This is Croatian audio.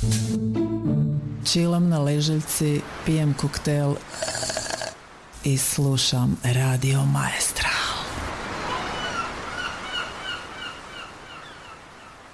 Čilam na leželjci, pijem koktel i slušam Radio Maestra.